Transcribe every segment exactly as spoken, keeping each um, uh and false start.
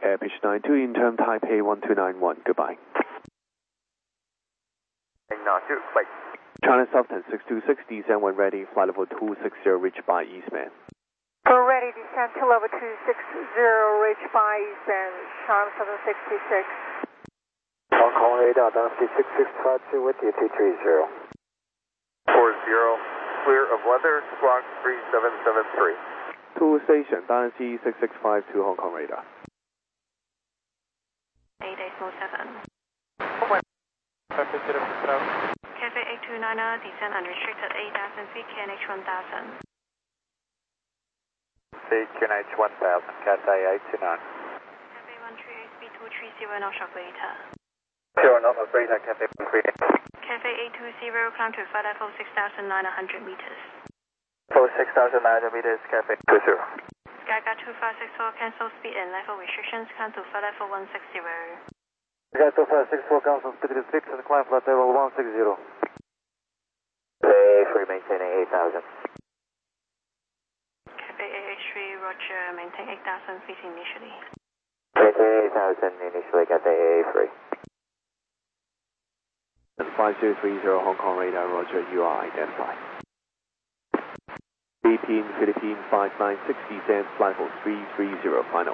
Air pitch nine two, interim Taipei one two nine one, goodbye. nine two, bye. China Southern six two six, descend when ready, flight level two six zero, reached by Eastman. We're ready, descend to level two six zero, reached by Eastman, China Southern six two six. Hong Kong radar, Dynasty six six five two with you, two three zero. four zero, clear of weather, squawk three seven seven three. To station, Dynasty six six five two, Hong Kong radar. eight eight four seven. Cafe Cafe eight two nine er, descend unrestricted eight thousand feet, K N H one thousand. K N H one thousand, Cafe eight two nine. Cafe one three eight, speed two three zero, knots operator. Zero knot operator, Cafe one three eight. Cafe eight two zero, climb to flight level six thousand nine hundred meters. For six thousand nine hundred meters, Cafe two zero. Skyguard two five six four, cancel speed and level restrictions, climb to flight level one six zero. Skyguard two five six four, cancel speed restrictions, climb flight level one six zero. Cafe three maintaining eight thousand. Cafe eight eight three, roger, maintain eight thousand feet initially. Cafe eight thousand initially, Cafe eight eight three. five zero three zero, Hong Kong radar, roger, you are identified. Philippine, Philippine five nine six, descend, flight level three three zero, final.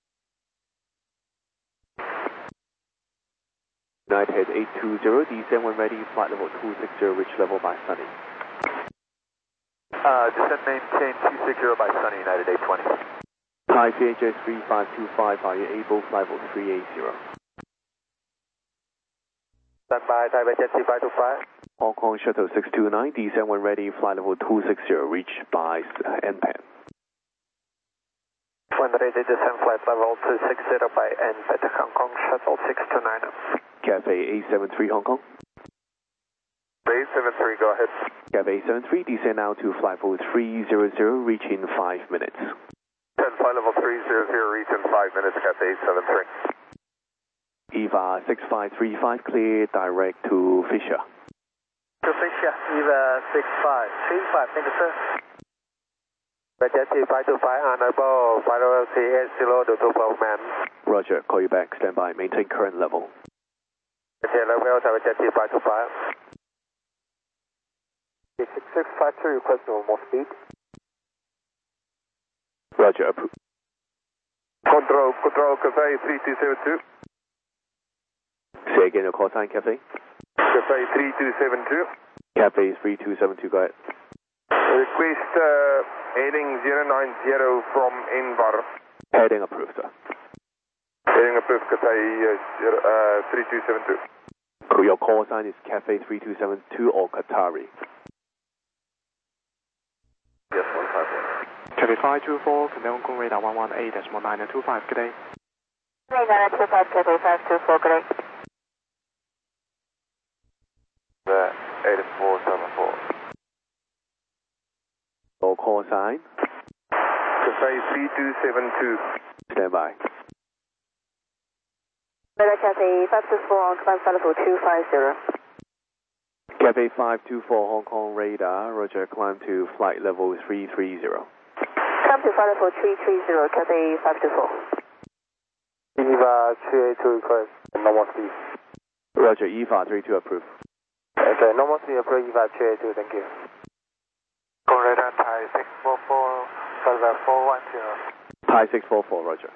United eight two zero, descend when ready, flight level two six zero, reach level by Sunny. Uh, descend maintain two six zero by Sunny, United eight twenty. Thai V H S three five two five, are you able, flight level three eight zero. Stand by, Thai V H S three five two five. Hong Kong Shuttle six two nine, descend when ready, flight level two six zero, reach by N P A N. When ready, descend flight level two six zero by N P A N, Hong Kong Shuttle six two nine. Cafe eight seven three, Hong Kong. eight seven three, go ahead. Cafe eight seven three, descend now to flight level three zero zero, reach in five minutes. ten, flight level three zero zero, reach in five minutes, Cafe eight seven three. E V A six five three five, clear direct to Fisher. To Fisher, E V A six five three five, Minister. V H S three five two five, honorable, flight level three eight zero to two twelve man. Roger, call you back, stand by, maintain current level. Okay, level, V H S three five two five. six six five two, request normal speed. Roger, approved. Control, control, Cafe three two seven two. Say again your call sign, Cafe. Cafe three two seven two. Cafe three two seven two, go ahead. Request uh, heading zero nine zero from N V A R. Heading approved, sir. Heading approved, Cafe uh, three two seven two. Your call sign is Cafe three two seven two or Qatari. Yes, one five one. Cafe five two four, Hong Kong radar one one eight decimal nine two five, good day. nine two five, Cafe five two four, good day. Uh, eight four seven four. Your call sign. Cafe three two seven two. Stand by. Radar Cafe five two four, on climb flight level two five zero. Cafe five two four, Hong Kong radar, roger, climb to flight level three three zero. Climb to flight level three three zero, Cafe five two four. E V A three eight two, request normal speed. Roger, E V A three two approved. Okay, normal speed approved, E V A three eight two, thank you. Hong Kong radar, Thai six four four, flight level four one zero. Thai six four four, roger.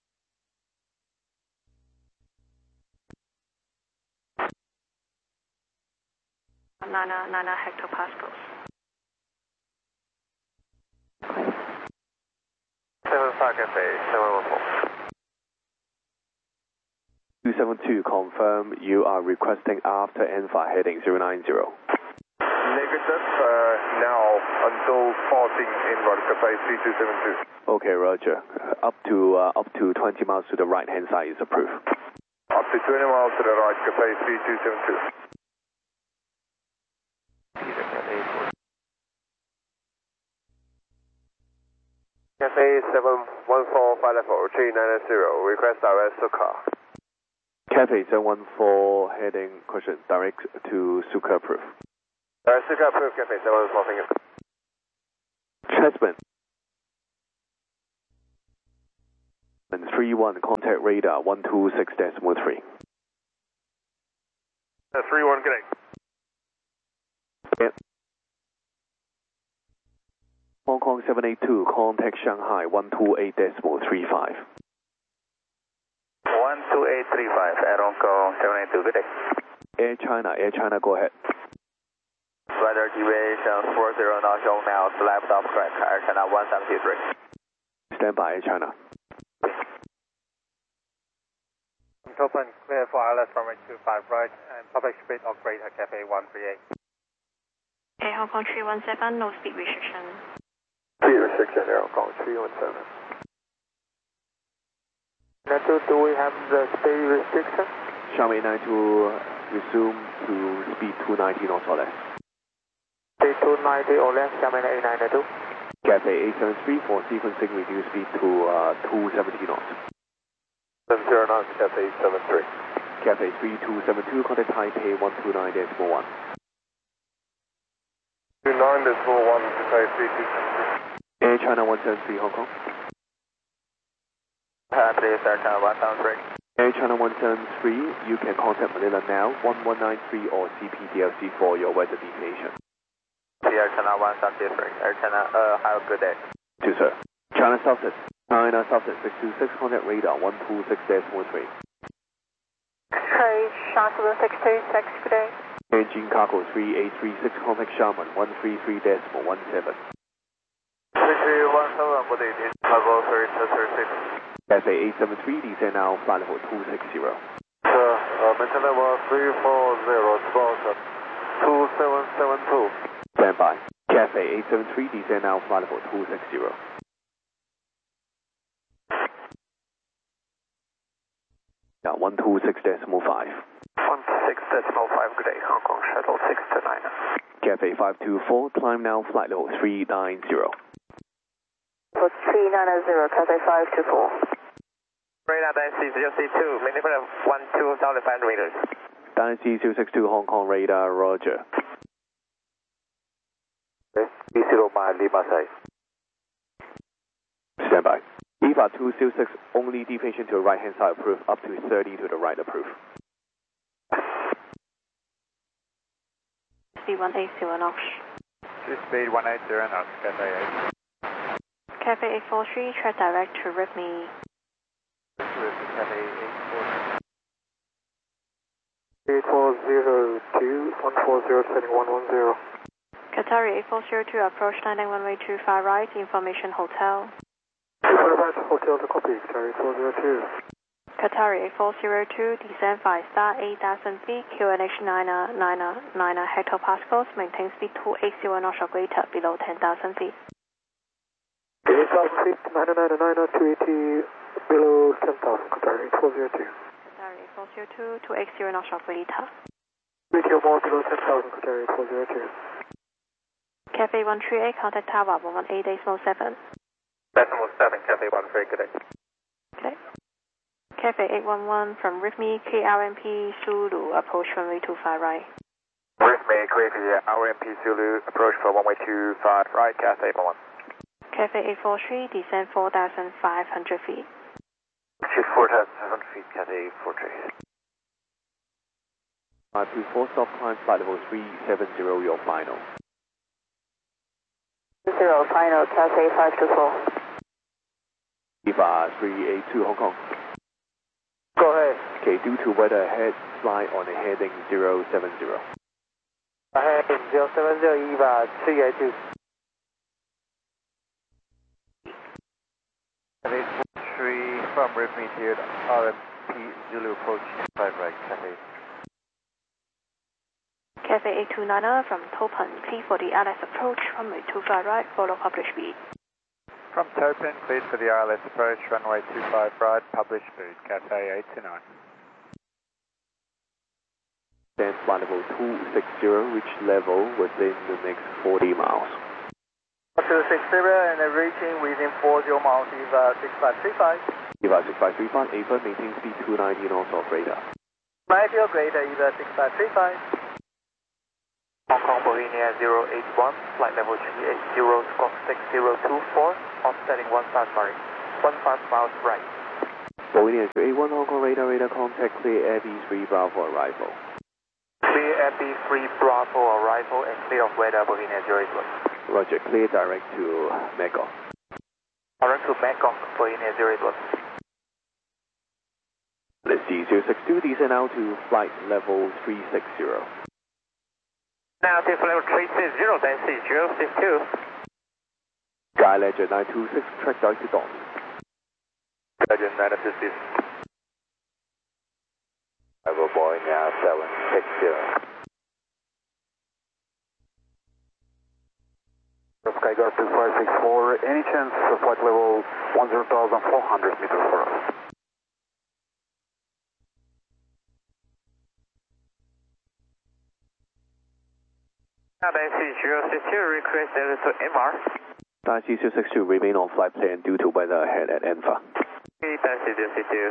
nine nine hectopascals. seven five Cafe seven one four. two seven two, confirm you are requesting after N V A R heading zero nine zero. Negative, uh, now until passing N V A R, Cafe three two seven two. Okay, roger. Uh, up to uh, up to twenty miles to the right hand side is approved. Up to twenty miles to the right, Cafe three two seven two. Cafe seven one four, flight level three nine zero, request direct Suka. Cafe seven one four, heading question direct to Suka approved. Direct Suka approved, Cafe seven one four, thank you. Chessman. three one, contact radar one two six decimal three. Uh, three one, good day. Yep. Hong Kong seven eight two, contact Shanghai one two eight decimal three five. one two eight three five at Hong Kong seven eight two, good day. Air China, Air China, go ahead. Weather deviation four zero knots shown now, left off correct, Air China one seven two three. Stand by, Air China. Open, clear for I L S runway two five right, and public speed upgrade at Cafe one three eight. Air Hong Kong three one seven, no speed restriction. Speed restriction, Air Hong Kong three one seven. Nato, do we have the speed restriction? Xiaomi nine two, resume to speed two ninety knots or less. Speed two ninety or less, Xiaomi eight nine two. Cathay eight seven three for sequencing, reduce speed to uh, two seventy knots. seven zero knots, Cathay eight seven three. Cathay three two seven two, contact Taipei one two nine decimal one. two nine decimal one, Cathay three two seven three. Air China one seven three, Hong Kong. Uh, please, Air China one seven three. Air China one seven three, you can contact Manila now, one one nine three or C P D L C for your weather deviation. Air China one seven three. Air China, uh, have a good day. Two, sir. China Southwest, China Southwest six two six, contact radar one two six decimal three. X-ray, Shuttle six two six, good day. Engine cargo three eight three six, contact Sharman one three three decimal one seven. three three one seven, good day, level three two three six. Cathay eight seven three, descend now, flight level two six zero. Sir, uh, maintain level three four zero, about two seven seven two. Stand by. Cathay eight seven three, descend now, flight level two six zero. Yeah, one two six decimal five. one six decimal five, good day, Hong Kong Shuttle six two nine. Cathay five two four, climb now, flight level three nine zero. For three nine zero, Cathay five two four. Radar Dynasty zero C two, maintain level one two thousand five hundred meters. Dynasty zero six two, Hong Kong radar, roger. B zero mile, Lima side. Stand by. E V A two zero six, only deviation to the right hand side approved, up to thirty to the right approved. Speed one eight zero knots. Speed one eight zero knots, Cathay eight. Cathay eight four three, track direct to Rhythmy. Cathay eight four eight four zero two, one four zero, setting one one zero. Qatari eight four zero two, approach landing runway two five right, information hotel. What about hotel to copy, Qatari eight four zero two? Qatari eight four zero two, descend five star eight thousand feet, Q N H nine nine nine hectopascals, maintain speed two eighty knots or greater, below ten thousand feet. eight thousand feet, nine nine nine two eighty, below ten thousand, Qatari eight four zero two. Qatari eight four zero two, two eighty knots or greater. Meteor more below ten thousand, Qatari eight four zero two. Cathay one three eight, contact Tower one one eight decimal seven. Decimal seven, Cathay one three eight, good day. Okay. Cathay eight one one from Rhythmy, K R M P Zulu, approach runway two five right. Rhythmy, clear to the R M P Zulu, approach for one way two five right, Cathay eight one one. Cathay eight four three, descend four thousand five hundred feet. Shoot four thousand five hundred feet, Cathay eight four three. five two four, soft climb, flight level three seven zero, your final. Zero, final, Cathay five two four. E V A three eight two, Hong Kong. Go ahead. Okay, due to weather ahead, fly on a heading zero seven zero. Ahead, zero seven zero, E V A three eight two. Cathay four three from Rhythmy here, R M P Zulu approach five right, Cathay. Cathay eight two nine zero from Topan, clear for the R L S approach, runway two five right, follow published speed. From Topan, cleared for the R L S approach, runway two five right, published speed, Cathay eight two nine. Then flight level two six zero, reach level within the next forty miles. two six zero and reaching within forty miles, E V A six five three five. E V A six five three five, Ava, maintain speed two ninety knots or greater. ninety or greater, E V A six five three five. Hong Kong Bohemia zero eight one, flight level three eight zero, squawk six zero two four, offsetting one five miles, one five miles right. Bohemia A one Hong Kong radar, radar contact clear Air B three Bravo arrival. Clear Air B three Bravo arrival and clear of radar Bohemia zero eight one. Roger, clear direct to Magog. Direct to Magog, Bohemia zero eight one. Let's see, zero six two, descend out to flight level three six zero. Now to level three six zero, then C zero six two. Sky Ledger nine two six, track direct to Dawn. Ledger nine two six. Level Bohemia seven six zero. Sky Guard two five six four, any chance of flight level one zero thousand four hundred meters for us? Now then C zero six two, request level to M R. Taxi zero six two, remain on flight plan due to weather ahead at Enfa. Okay, Taxi zero six two.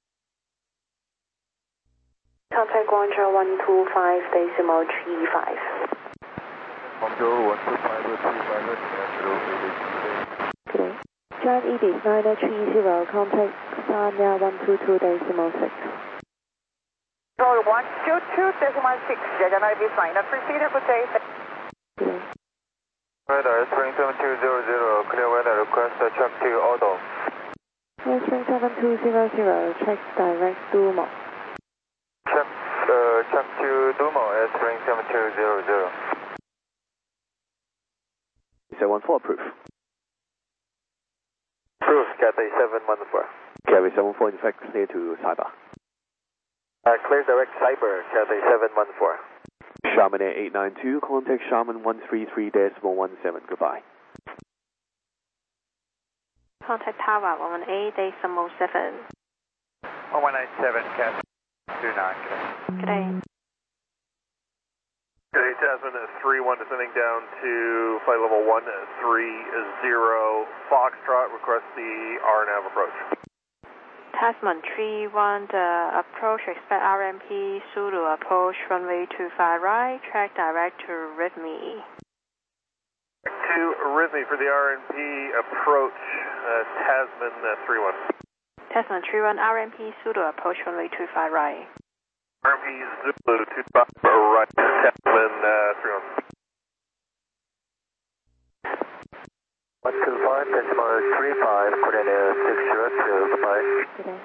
Contact one zero one two five decimal three five. one zero one two five three five, natural Today. Drive E D nine three zero, contact Sanya one two two decimal six. Roll one two two decimal six, Jagan I B sign up proceed, good day. Today. Radar Spring seven two zero zero, clear weather request uh, track to Auto. Spring seven two zero zero, track direct to Mo. Track, uh, track to Dumo at Spring seven two zero zero. seven one four, approve. Approve, Cathay seven one four. Cathay seven four, in fact, clear to Cyber. Uh, clear direct Cyber, Cathay seven one four. Sharman Air eight nine two, contact Sharman one three three decimal one seven, goodbye. Contact Tower one one eight decimal seven. one one nine seven, Cathay two nine. Good day. Good day, Tasman three one descending down to flight level one three zero, Foxtrot, request the R N A V approach. Tasman three one, the approach, expect R M P, Zulu approach, runway two five right, track direct to Rhythmy. To Rhythmy for the R N P approach, uh, Tasman uh, three one. Tasman three one, R M P, Zulu approach, runway two five right. R M P Zulu two five right, Tasman uh, three one. one two five, decimal three five, coordinate six zero two, goodbye. Today.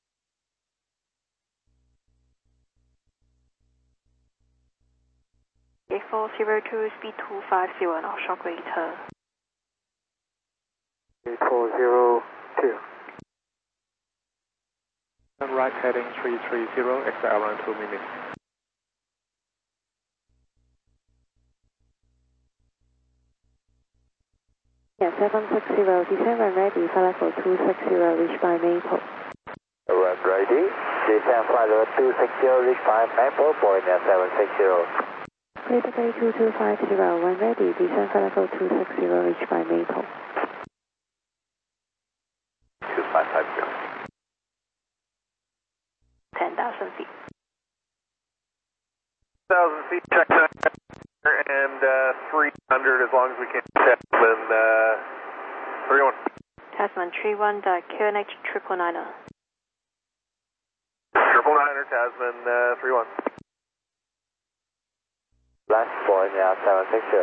eight four zero two, speed two five zero, and offshore greater. eight four zero two. Turn right heading three three zero, expect around two minutes. Yeah, seven six zero, descend when ready, flight level two six zero, reach by Maple. When ready, descend flight level two six zero, reach by Maple, Bohemia seven six zero. Clear to bay two two five zero, when ready, descend flight level two six zero, reach by Maple. two five five zero. ten thousand feet. one thousand feet, check that, and uh, three hundred as long as we can. Tasman uh, three one. Tasman three one, the Q N H triple niner. Triple niner, Tasman uh, three one. Last Bohemia seven six zero.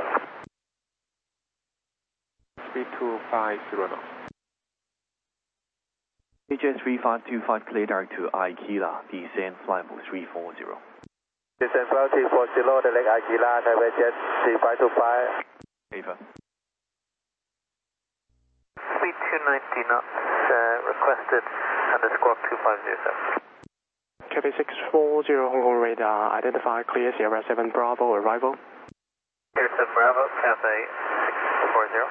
Speed two five zero knots. H S three five two five, clear direct to Aikila, descend flight level three four zero. Descend flight three four zero, direct Aikila, Taipei Jet three five two five. Ava. Speed two ninety knots, uh, requested underscore two five zero seven. Cathay six four zero, Hong Kong radar, identify clear Sierra seven Bravo, arrival. Sierra seven Bravo, Cathay six four zero.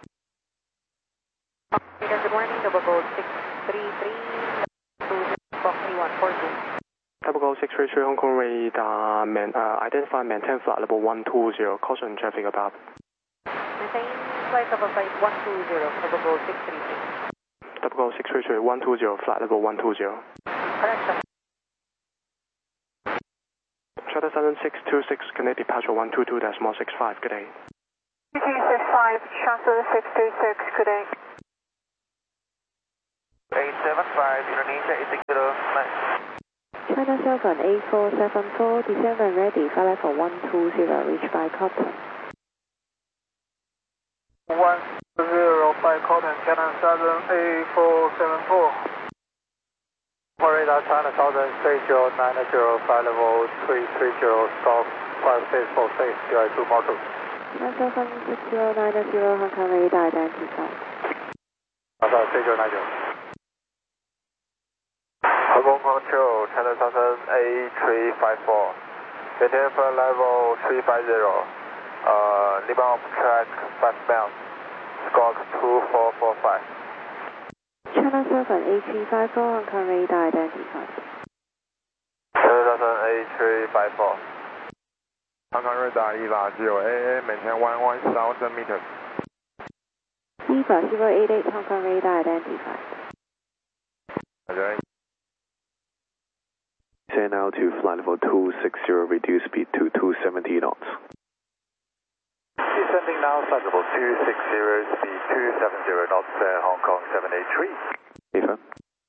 Good morning, double gold six three three, two zero three one four two. Double Go six three three, Hong Kong radar, man, uh, identify maintain flight level one two zero, caution traffic above. Maintain flight level flight one two zero, double gold six three three. Double Go six three three, one two zero, flight level one two zero. Correction. Shuttle seven six two six, connect departure one two two decimal six five, good day. T six five, shuttle six two six, good day. eight seven five, Indonesia eight six zero, nice. China seven eight four seven four, descend and ready, flight level one two zero, reach by Cotton. one zero by Cotton, China seven eight four seven four. Radar China Southern three zero nine zero, flight level three three zero, stop five six four six, G I two Marshall. China seven six zero nine zero, Hong Kong radar identified. China three zero nine zero. Hong Kong Control, China Southern eight three five four. Maintain flight level three five zero. Uh, limit of track five miles. Squawk two four four five. China seven eight three five four, Hong Kong radar identified. China Southern eight three five four. Hong Kong radar Eva zero eight eight, maintain one one thousand meters. Eva zero eight eight, Hong Kong radar identified. Okay. Descend now to flight level two six zero, reduce speed to two seventy knots. Descending now, flight level two six zero, speed two seventy knots, uh, Hong Kong seven eight three. Eva.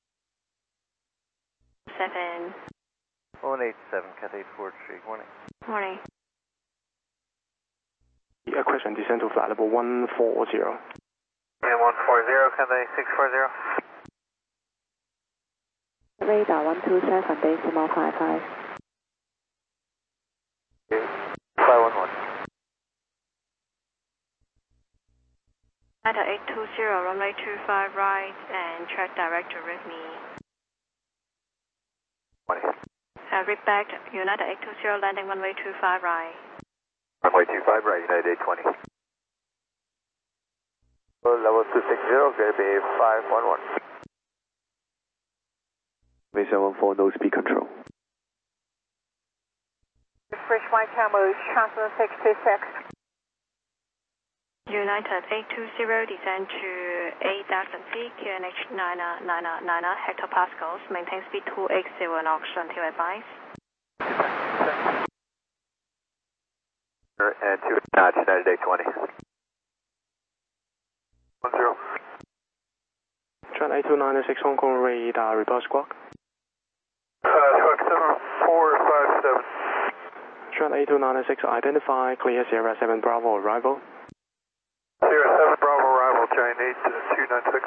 seven. one eight seven, Cathay four three, morning. Morning. A question, descend to flight level one four zero. And one four zero, Cathay six four zero. Radar one two seven, decimal five five. five one one. United eight two zero, runway two five right, and track direct to Rhythmy. Morning. Uh, read back, United eight two zero, landing runway two five right. Runway two five right, United eight twenty. Level two six zero, going to be five one one. V seven four, no speed control. Fresh white camera, transfer six two six. United eight two zero, descend to eight thousand feet, Q N H nine nine nine hectopascals, maintain speed two eight zero knots until advice. And two knots, United eight twenty. one zero. Trent eight two nine six, Hong Kong radar, report squawk. Uh, squawk seven four five seven. Trent eight two nine six, identify, clear Sierra seven Bravo, arrival. Sierra seven Bravo arrival, Giant eight two nine six.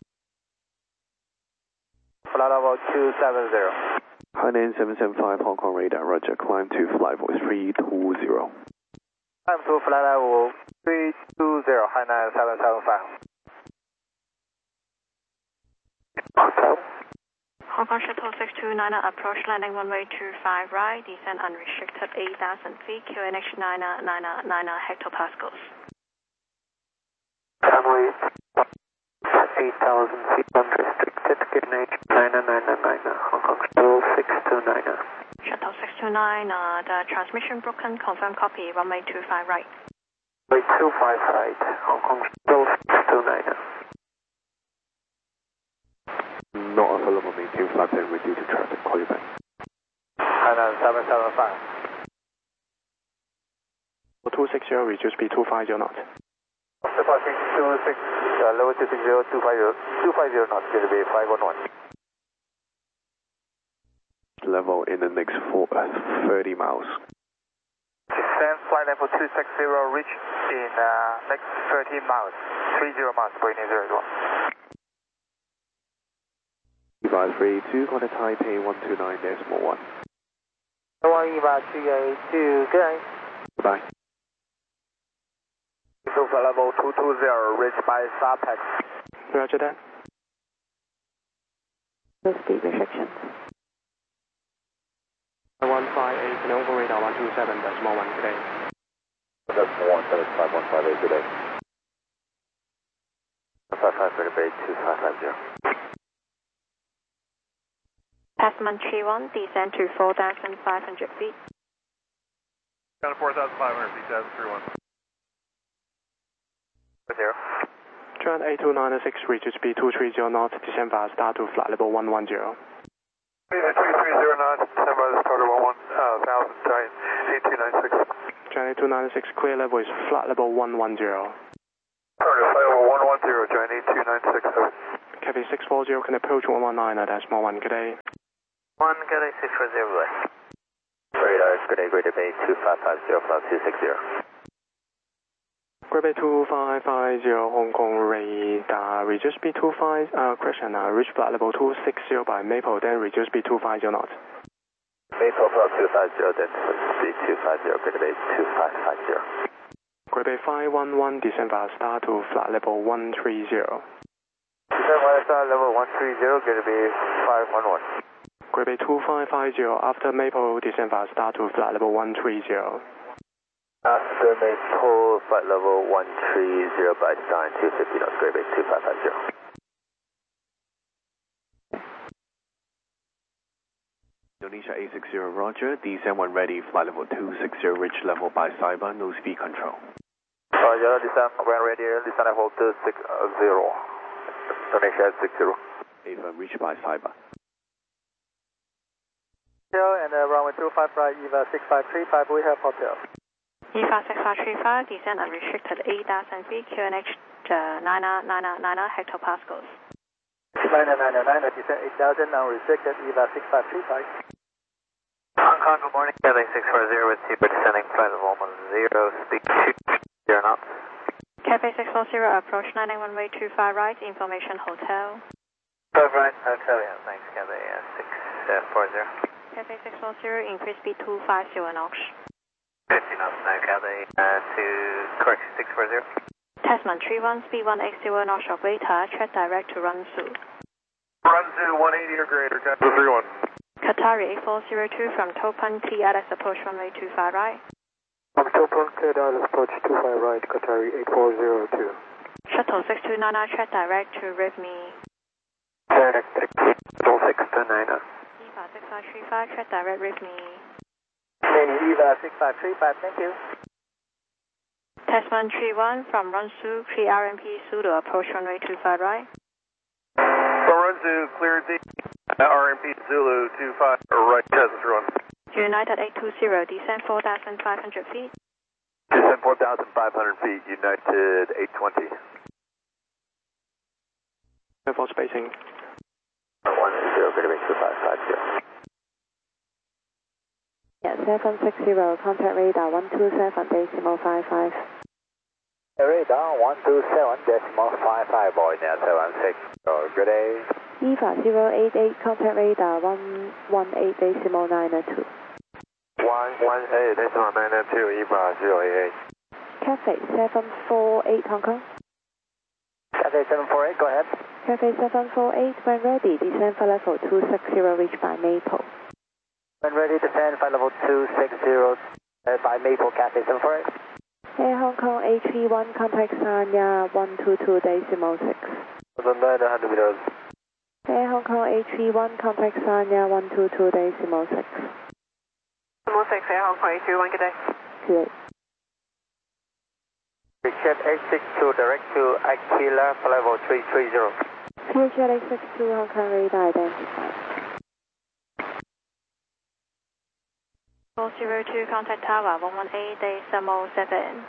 Flight level two seven zero. Hainan seven seven five, Hong Kong radar, roger, climb to flight level three two zero. Climb to flight level three two zero, Hainan seven seven five. Hong Kong Shuttle six two nine, approach landing runway two five right, descend unrestricted eight thousand feet, Q N H nine nine nine hectopascals. Runway eight thousand feet unrestricted, Q N H nine nine nine, Hong Kong Shuttle six two nine. Shuttle six two nine, uh, the transmission broken, confirm copy, runway two five right. Runway two five right, Hong Kong Shuttle six two nine. Not available, maintain flight plan, reduce to traffic, call you back. Hainan seven seven five. two six zero, reduce speed two five zero knots. Departing two six, uh, level two six zero, two five zero, two five zero knots, going to be five one one. Level in the next four, uh, thirty miles. Descend flight level two six zero, reach in uh, next thirty miles, three zero miles, Brady zero one. Eva three two, contact Taipei one two nine decimal one. one Eva three eight two, good night. Goodbye. To flight level two two zero, reach by Sarpex. Roger that. No speed restrictions. one five eight, Hong Kong radar one two seven, decimal one today. Decimal one seven five one five eight today. five five zero eight two five five zero. Passman three one, descend to four thousand five hundred feet. Down to four thousand five hundred feet, seven three one. Zero. Trent eight two nine six, reduce speed two three zero knots, descend via start to flight level one one zero. two three zero knots, stand by the starter one one thousand, Giant eight two nine six. Trent eight two nine six, clear level is flight level one one zero. Target flight level one one zero, Giant eight two nine six. Cathay six four zero can approach one one nine decimal one, good day. one, good day, six four zero, good day. Radar, good day, Greater Bay two five five zero, flight two six zero. Greater Bay two five five zero, Hong Kong radar, reduce speed two five, uh, correction, uh, reach flight level two six zero by Maple, then reduce speed two five zero knots. Maple flight two five zero, then speed two five zero, Greater Bay two five five zero. Greater Bay five one one, descend via star to flight level one three zero. Descend via star level one three zero, Greater Bay five one one. Greater Bay two five five zero, after Maple, descend via star to flight level one three zero. After Maple, flight level one three zero by star and two fifty knots, Greater Bay two five five zero. Indonesia eight six zero, roger. Descend when ready, flight level two six zero, reach level by Saiba, no speed control. Roger, descend when ready, descend level two six zero. Indonesia eight six zero. Ava, reach by Saiba. And uh, runway two five right, Eva six five three five, we have hotel. Eva six five three five, descend unrestricted eight thousand feet, Q N H uh, nine nine nine hectopascals. nine nine nine, descend eight thousand, unrestricted, Eva six five three five. Hong Kong, good morning. Cathay six four zero with Super descending flight level one zero, speed two zero knots. Cathay six four zero, approach nine one way two five right, information hotel. five right, hotel, yeah, thanks, Cathay uh, six four zero. Cathay six four zero, increase speed two five zero knots. fifty knots now, Cathay uh, to correction six four zero. Tasman three one, speed one eight zero knots or greater, track direct to Runsu. Runsu one eighty or greater, Cathay three one. Qatari eight four zero two from Topan, T L S approach runway two five right. From Topan, T L S approach two five right, Qatari eight four zero two. Shuttle six two nine nine, track direct to Rivme. Direct shuttle six two nine nine. Eva six five three five, track direct Rivme. Many Eva six five three five, thank you. Tasman three one from Runsu, three R M P Zulu approach runway two five right. From Runsu, cleared the R M P Zulu two five right, Tasman three one. United eight two zero, descend four thousand five hundred feet. Descend four thousand five hundred feet, United eight twenty. For spacing. one zero, Greater Bay two five five zero. Yeah, seven six zero, contact radar one two seven decimal five five. Radar one two seven decimal five five, boy, now seven six zero, good day. Eva zero eight eight, contact radar one one eight decimal nine two. one one eight decimal nine two, Eva zero eight eight. Cathay seven four eight, Hong Kong. Cathay seven four eight, go ahead. Cathay seven four eight, when ready, descend for level two six zero, reach by Maple. When ready, descend flight level two six zero uh, by Maple, Cathay seven four eight. Air Hong Kong eight three one, contact Sanya one two two decimal six. nine hundred meters. Air Hong Kong eight three one, contact Sanya one two two decimal six. Decimal six, Air Hong Kong eight three one, good day. Good. Recheck eight six two, direct to Aquila, flight level three three zero. Future eight six two, Hong Kong radar identified. four zero two, contact tower one one eight decimal seven.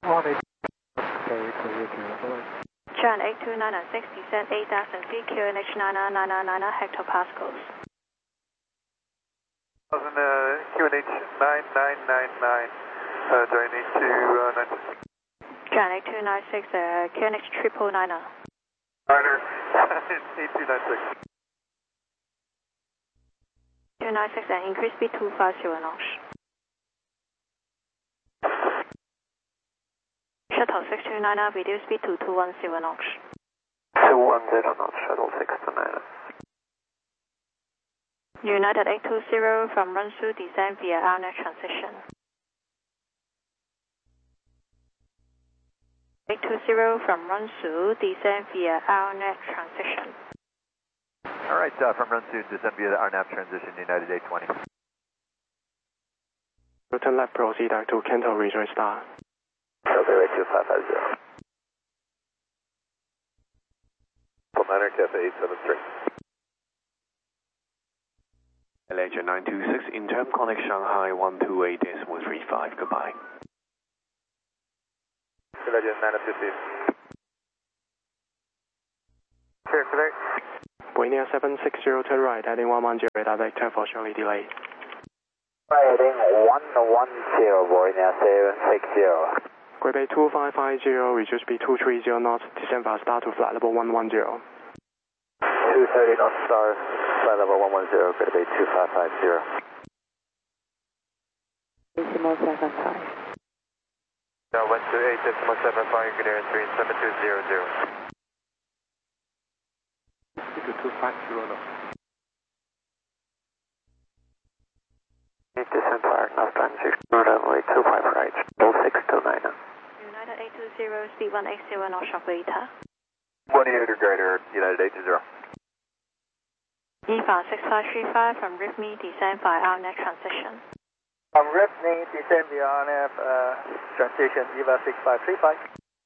Jan eight two nine six, descend eight thousand feet, Q N H nine nine nine nine hectopascals. Thousand uh, Q N H nine nine nine nine, uh, join eight two nine six. Jan eight two nine six, uh, Q N H triple nine nine. Niner, eight two nine six. two nine six and increase speed two five zero knots. Shuttle six two nine nine, reduce speed to two one zero knots. two one zero knots, shuttle six two nine nine. United eight two zero from Runsu, descend via AirNet transition. eight two zero from Runsu, descend via AirNet transition. All right, uh, from Runsu, descend via the R N A V transition, United eight twenty. Return left, proceed to Kanto Regional Star. Okay, two five five zero. Commander, Cathay eight seven three. Legend nine two six, interim connect Shanghai one two eight decimal three five, goodbye. Legend nine two six. Clear good day. Boeing seven six zero, turn right, heading one one zero, radar vector for shortly delay. Heading one one zero, Boeing seven six zero. Gray Bay two five five zero, reduce speed two three zero knots, descend fast start to flight level one one zero. two thirty knots, star, flight level one one zero, Gray Bay two five five zero. Decimal seven five. Now one two eight decimal seven five, good air three seven two zero zero. Speed to two five zero knots. Descent fire, north time six, runway two five right, oh six two nine. United eight two zero, speed one eight zero, knots sharp radar. one eight hundred Greater, United eight two zero. E V A six five three five from R I V M E, descend via R N A V transition. From R I V M E, descend via R N A V uh, transition, E V A six five three five.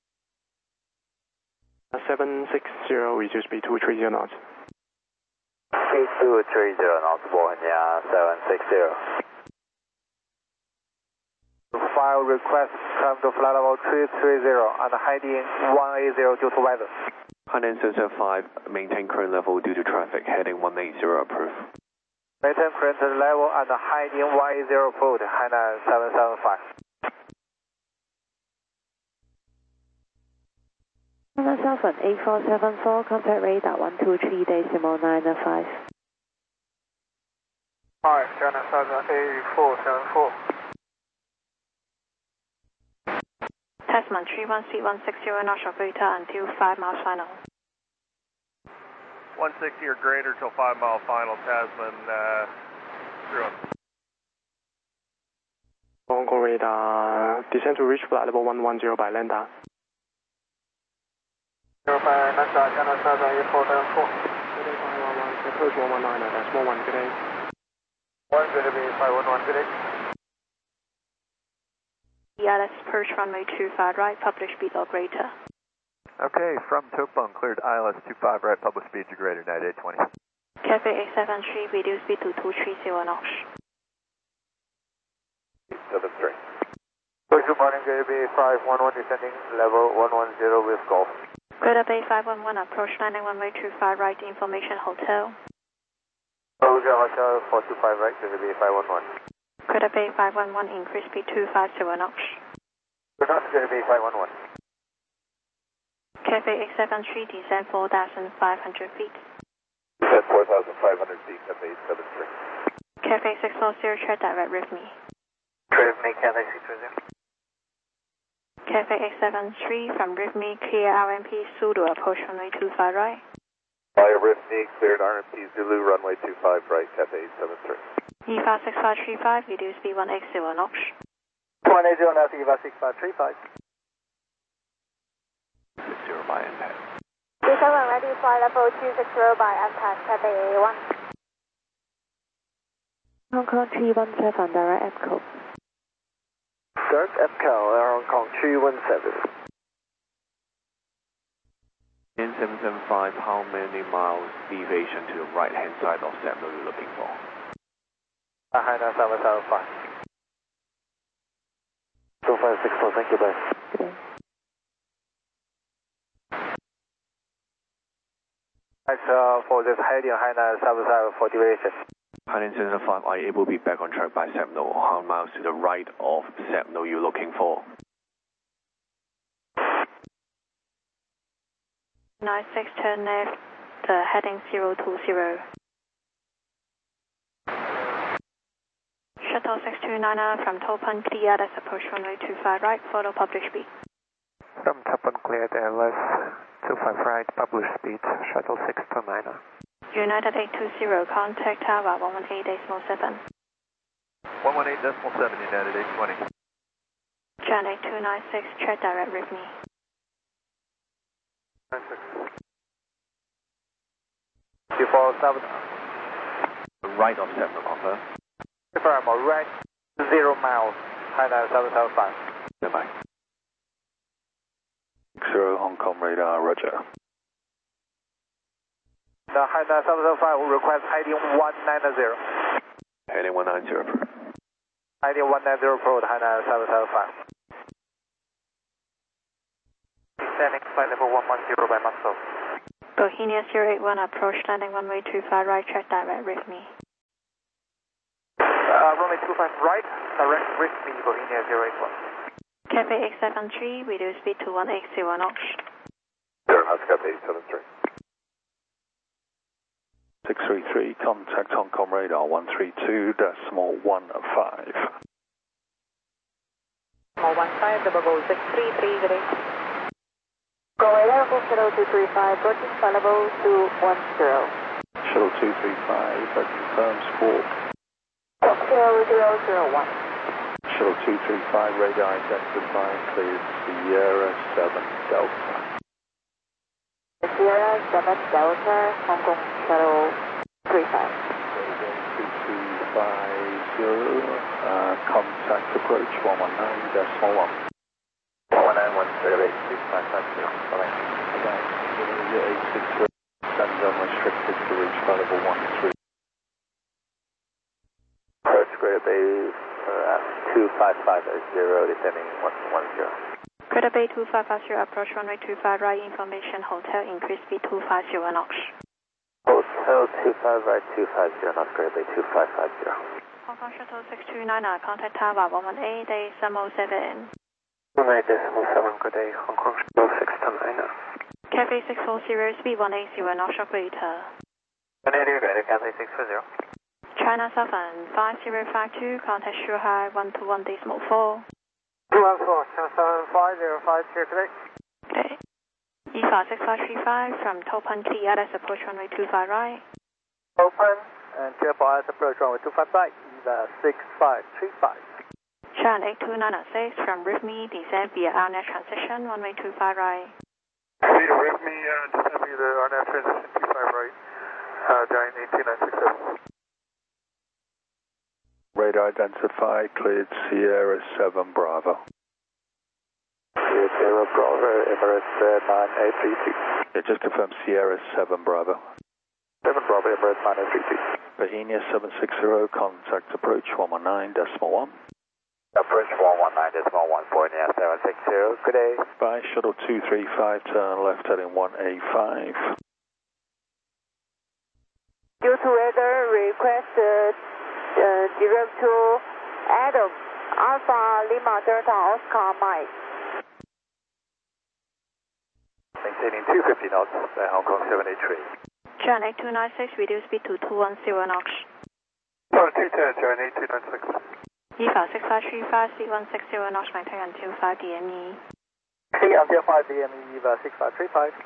seven six zero, reduce speed two three zero knots. Speed two three zero knots, Boeing seven six zero. File request, come to flight level three three zero and heading one eight zero due to weather. Hainan Sensor five, maintain current level due to traffic, heading one eight zero approved. Maintain current level and heading one eight zero approved, Hainan seven seven five. Hainan Southern eight four seven four, contact radar one two three decimal nine five. Alright, China Southern eight four seven four. Tasman three one C one six zero, knots sharp radar until five miles final. one sixty or greater till five mile final, Tasman, uh, zero. Hong Kong radar, descend to reach flight level one one zero by Lambda. zero five, Lambda, China Southern eight four seven four. Good day, five one one, approach one one nine, that's one one, good day. one, good day, five one one, good day. Yeah, let's approach runway two five right, public speed or greater. Okay, from Tokbong, cleared I L S two five right, public speed to greater, United eight twenty. Cafe eight seven three, reduce speed to two three zero knots. seven three. Good morning, Gray Bay five one one, descending level one one zero with Golf. Greater Bay five one one, approach landing runway two five right, information hotel. Hotel Hotel four two five right, Gray Bay five one one. Greater Bay five one one, increase speed two five zero knots. Good night, Gray Bay five one one. Cafe eight seven three, descend four thousand five hundred feet. Descend four thousand five hundred feet, Cafe eight seven three. Cafe six four zero, check direct R I V M E. Trade me, Cafe six four zero. Cafe eight seven three from R I V M E, clear R M P Zulu, approach runway two five right. Via R I V M E, cleared R M P Zulu, runway two five right, Cafe eight seven three. E V A six five three five, reduce speed one eight zero knots. one eight zero knots, E V A six five three five. Zero by impact. seven ready, flight level two six zero by impact, Cafe A one. Hong Kong three one seven, direct Echo. Direct Echo, Hong Kong three one seven. N seven seven five, how many miles deviation to the right hand side of Sentinel you're looking for? Hainan seven seven five. two five six four, thank you, bye. Good day. Thanks uh, for this heading, Hainan seven seven four deviation. Hainan Sensor five, are you able to be back on track by Sentinel? How many miles to the right of Sentinel you're looking for? nine six, turn left, uh, heading zero two zero. Shuttle six two nine from Topan, clear, let's approach runway two five right, follow public speed. From Tokbong, cleared L S two five right, public speed, shuttle six two nine. United eight two zero, contact tower one one eight decimal seven. one one eight decimal seven, United eight twenty. Jan eight two nine six, check direct R I V M E. two four seven. Right of Sentinel, offer. Confirm, right, zero miles, Hainan seven seven five. Goodbye. Zero Hong Kong radar, roger. The Hainan seven seven five will request heading one nine zero. Heading one nine zero approved. Heading one nine zero approved, Hainan seven seven five. Descending flight level one one zero by Muscle. Bohemia zero eight one, approach landing runway two five right, check direct with me. Uh, runway two five right, direct with me, Bohemia zero eight one. Cafe eight seven three, reduce speed to one eight zero knots. Zero knots, Cafe eight seven three. six three three, contact Hong Kong radar one three two decimal one five. one five, double go six three three zero. Go radar for Shuttle two three five, approaching flight level two one zero. Shuttle two three five, that confirms squawk. zero zero zero one. Shuttle two three five, radar identified, cleared Sierra seven Delta. Sierra seven Delta, Hong Kong Shuttle three five. two three five zero, uh, contact approach one one nine decimal one. one one nine one zero eight six five five zero. Bye-bye. eight six zero, send unrestricted to reach flight level one three. Approach Greater Bay uh, at two five five zero, descending one one zero. Greater Bay two five five zero, approach runway two five right, information hotel, increase speed two five zero knots. Hotel two five right, two five zero knots, Greater Bay two five five zero. Hong Kong Shuttle six two nine, contact Tower one one eight, day seven seven. one eight decimal seven, good day, Hong Kong Shuttle six two nine. Cafe six four zero, speed one eight zero knots, operator. one eight zero, Cafe six four zero. China Southern five zero five two, contact Shanghai one two one decimal four. two one four, China Southern five zero five two, today. Okay. E F A six five three five from Topan clear, let's approach runway two five right. Open, and careful as approach runway two five right, E V A six five three five. China eight two nine six from Rhythmy, descend via RNet transition, runway two five right. Speed with me, uh, descend via the R N F transition two five right, uh, Giant eight two nine six seven. Radar identified, cleared Sierra seven Bravo. Sierra Sierra Bravo, Emirates uh, nine eight three two. Yeah, just confirm Sierra seven Bravo. seven Bravo, Emirates nine eight three two. Bohemia seven six zero, contact approach one one nine decimal one. Approach one one nine decimal one, Bohemia seven six zero, good day. By Shuttle two three five, turn left heading one eight five. Due to weather, request uh, uh, direct to Adam, Alpha Lima Delta Oscar Mike. Maintaining two fifty knots at Hong Kong seven eight three. China eight two nine six, reduce speed to two one zero knots. Oh, two ten, Giant eight two nine six. E F A six five three five, speed one six zero knots, maintain until five D M E. C until five D M E, E V A six five three five.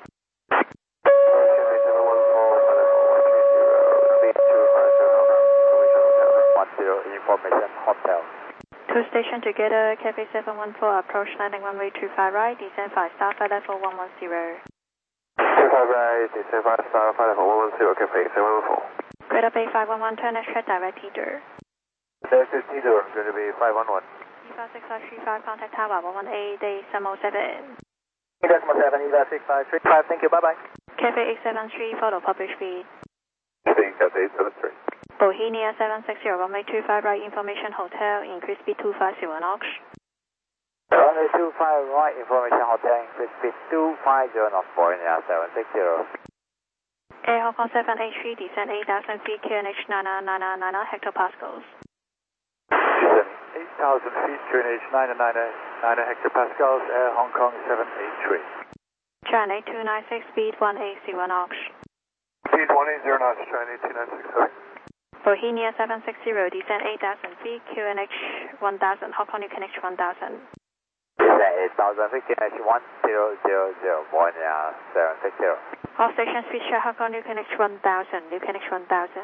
Information hotel. Two stations together, Cafe seven one four, approach landing runway two five right, descend five star, flight level one one zero. two five right, descend five star, flight level one one zero, Cafe seven one four. Greater Bay five one one, turn left, check direct T-door. Direct T-door, going to be five one one. E F A six five three five, contact Tower one one eight, day seven seven. Decimal seven, E V A six five three five, thank you, bye bye. Cafe eight seven three, follow publish speed. Speeding Cafe eight seven three. Bohemia seven six zero, runway two five right, information hotel, increase speed two five zero knots. Runway two five right, information hotel, increase speed two five zero knots, Bohemia seven six zero. Air Hong Kong seven eight three, descend eight thousand feet, Q N H nine nine nine nine hectopascals. Descend eight thousand feet, Q N H nine nine nine hectopascals, Air Hong Kong seven eight three. China eight two nine six, speed one eight zero knots. Speed one eight zero knots, Giant eight two nine six seven. Bohemia seven six zero, descend eight thousand feet, Q N H one thousand, Hong Kong U K N H one thousand. Descend eight thousand feet, Q N H one zero zero zero, Bohemia seven six zero. All stations feature Hong Kong U K N H one thousand, U K N H one thousand.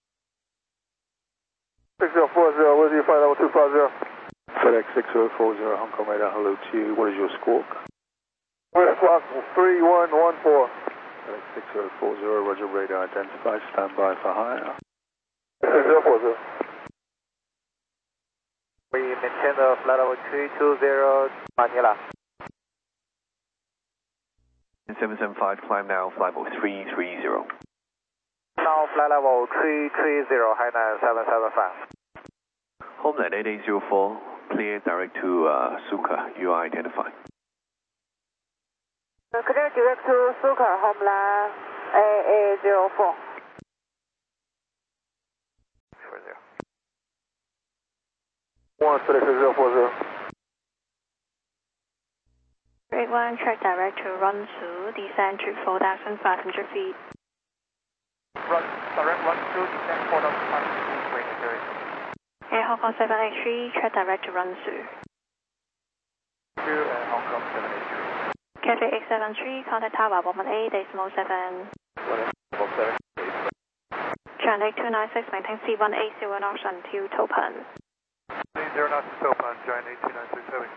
six zero four zero, what is your flight level two five zero? FedEx six zero four zero, Hong Kong radar, hello to you. What is your squawk? West Block three one one four. FedEx six zero four zero, roger, radar identified, stand by for hire. six zero four zero. We maintain the flight level three two zero, Manila. seven seven five, climb now, flight level three three zero. Now flight level three three zero, Hainan seven seven five. Homeland eight eight zero four, clear direct to uh, Suka, you are identified. Clear direct to Sucre, Homeland A A zero four. four zero. one three zero four zero. Grade one, track direct to Runsu, descend to four thousand five hundred feet. Run, direct run through, descend four thousand five hundred feet, waiting area. Air Hong Kong seven eight three, track direct to Runsu. To uh, Hong Kong seven eight three. Cafe eight seven three, contact tower one one eight, decimal seven. one seven. Translate two nine six, maintain C one eight zero knots until Topan. zero knots to Topan, join eight two nine six seven.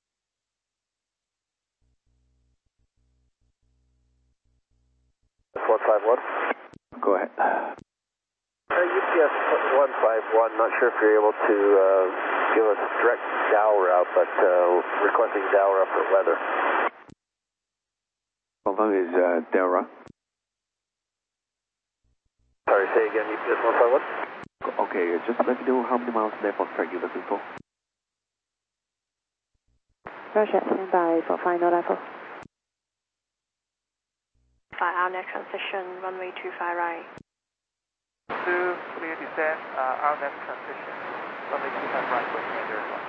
one five one. Go ahead. Uh, U P S one five one, not sure if you're able to uh, give us direct Dow route, but uh, requesting Dow route for weather. Confirm is uh, Delra. Sorry, say again, U P S one five one? Okay, just let me know how many miles left of track you're looking for. Roger, stand by for final level. By outlet transition, runway two five right. Two, clear descent, uh, outlet transition, runway two five right, waiting area one.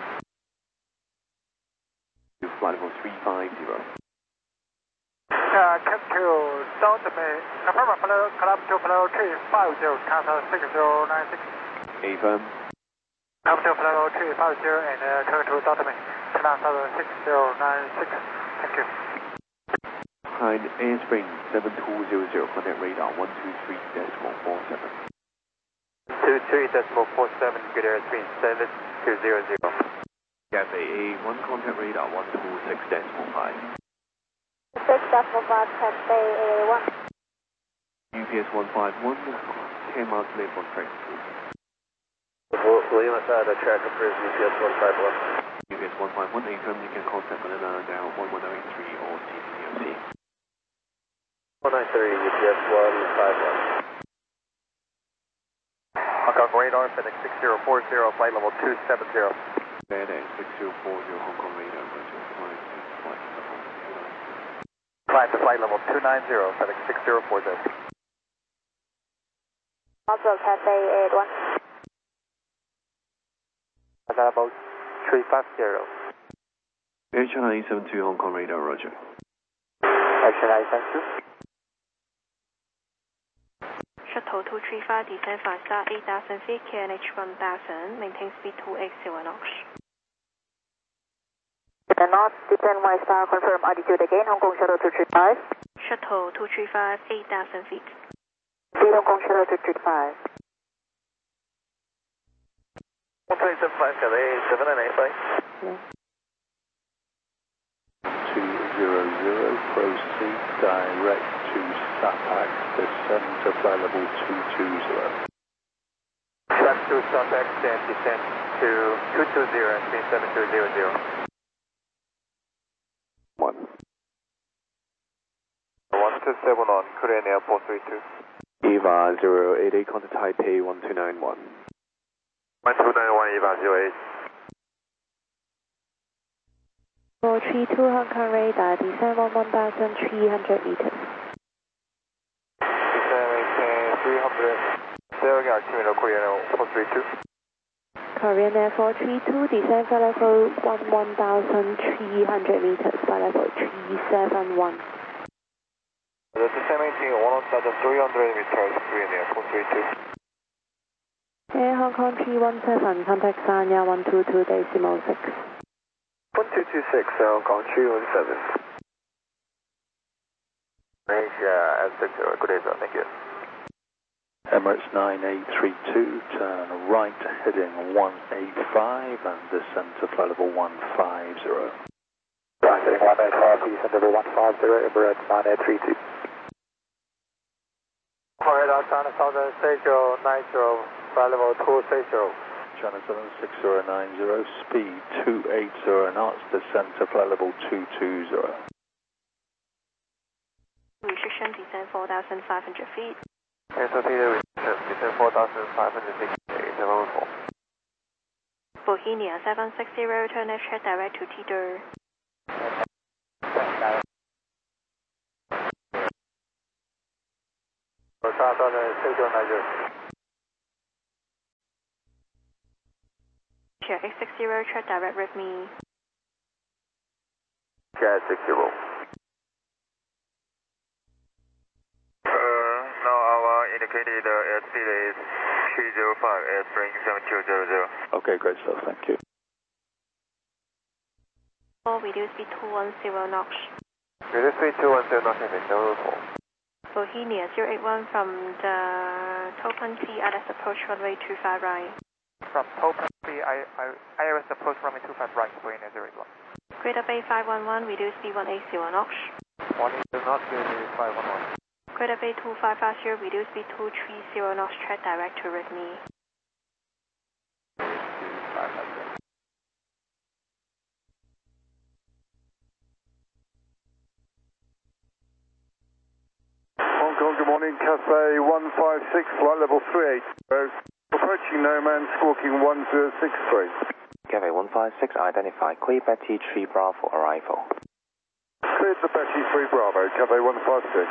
To flight level three five zero. Uh, Capture Delta May, confirm a flow, club to flow three five zero, cancel six zero nine six. Affirm. Club to flow three five zero and uh, turn to Delta May, cancel six zero nine six. Thank you. Behind Airspring seven two zero zero, contact radar one two three decimal four seven. two three decimal four seven, good air three seven two zero zero. Cafe A one, contact radar one two six decimal five. six decimal five, Cafe A one. U P S one five one, ten miles left on track. William, I the track appears U P S one five one. U P S one five one, affirm you can contact Manila now one one nine three or C C O C. one nine three, U P S one five one. Hong Kong radar, FedEx six zero four zero, flight level two seven zero. FedEx six zero four zero, Hong Kong radar, Roger, flight to flight level two nine zero. Climb to flight level two nine zero, FedEx six zero four zero. Also Cafe A one. Level three five zero. Air China eight seven two, Hong Kong radar, Roger. Action I seven two. Shuttle two three five, descend five star eight thousand feet, K N H one thousand, maintain speed two eight zero knots. The north, descend one star, confirm altitude again, Hong Kong Shuttle two three five. Shuttle two three five, eight thousand feet. Speed Hong Kong Shuttle two three five. one three seven five, got a seven and eight, bye. two zero zero, proceed direct to Sapak, descend to flight level two two zero. Track to Suspect and descend to two two zero and speed seven two zero zero. One. one two seven on, Korean Air four three two. Eva zero eight eight, contact Taipei one two nine one. one two nine one, Eva zero eight. four three two Hong Kong radar, descend one one thousand three hundred meters. Descend three hundred. Zero altimeter, Korean Air four three two. Korean Air four three two, descend for level one thousand three hundred meters by level three seven one. The descent maintain one thousand three hundred meters, Korean Air four three two. Air Hong Kong three one seven, contact Sanya one two two decimal six. one two two six, Hong Kong three one seven. Malaysia, Aztec, good day, sir, thank you. Emirates nine eight three two, turn right heading one eight five and descend to flight level one five zero. Right heading one eight five, descend level one five zero, Emirates nine eight three two. Radar China seven six zero nine zero, flight level two six zero. China seven six zero nine zero, speed two eight zero knots, descend to flight level two two zero. Restriction, descend four thousand five hundred feet. S O T descend four thousand five hundred feet, eight seven four. Bohemia seven six zero, turn left, check direct to Tidor. Delta Southern six zero nine zero. Share eight six zero, check direct with me. Share six zero. Uh, now our indicated uh, airspeed is three zero five, airspring seven two zero zero. Okay, great stuff, thank you. Reduce speed two one zero knots. Reduce speed two one zero knots, zero four. Bohemia zero eight one from the Topan P I S approach runway two five right. From Topan P I S approach runway two five right, Bohemia zero eight one. Greater Bay five one one, reduce speed one eighty knots. one eighty knots, five one one. Greater Bay two five five zero, reduce speed two three zero knots, track direct to Rhythmy. Hong Kong, good morning, Cathay one five six, flight level three eight zero. Approaching Nomad, squawking one zero six three. Cathay one five six, identify clear Betty three Bravo arrival. Cleared the Betty three Bravo, Cathay one five six.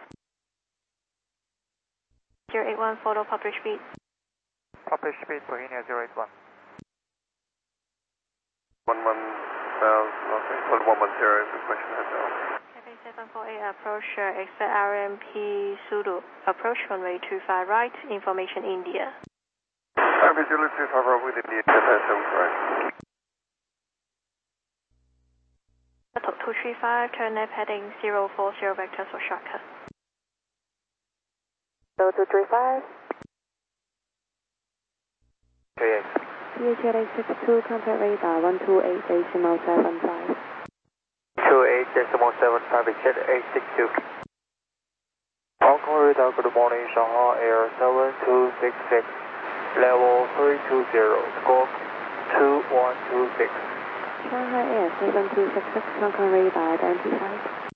zero eight one, follow publish speed. Publish speed, Bohemia zero eight one. one one thousand, okay, one one one zero, question hotel. Cathay seven four eight, approach, uh, exit R M P Sulu, approach runway two five right, information India. R M P Zulu two five right with the Cathay seven four eight. Top two three five, turn left heading zero four zero vectors for shortcut. zero two three five. three eight. C H L eight six two, contact radar one two eight decimal seven five. two eight decimal seven five, jet eight six two. Hong Kong radar, good morning, Shanghai Air seven two six six, level three two zero, squawk two one two six. Shanghai Air seven two six six, Hong Kong radar identified.